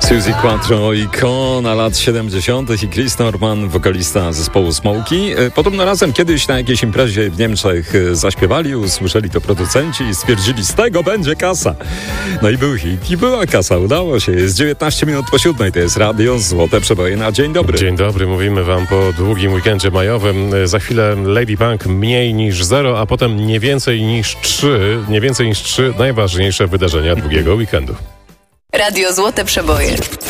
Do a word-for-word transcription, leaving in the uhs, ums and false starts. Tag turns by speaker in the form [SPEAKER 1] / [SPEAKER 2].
[SPEAKER 1] Suzy Quattro, ikona lat siedemdziesiątych i Chris Norman, wokalista zespołu Smokey. Podobno razem kiedyś na jakiejś imprezie w Niemczech zaśpiewali, usłyszeli to producenci i stwierdzili, z tego będzie kasa. No i był hit i była kasa, udało się. Jest dziewiętnaście minut po siódmej, to jest radio Złote Przeboje na dzień dobry.
[SPEAKER 2] Dzień dobry, mówimy wam po długim weekendzie majowym. Za chwilę Lady Punk mniej niż zero, a potem nie więcej niż trzy, nie więcej niż trzy najważniejsze wydarzenia długiego weekendu.
[SPEAKER 3] Radio Złote Przeboje.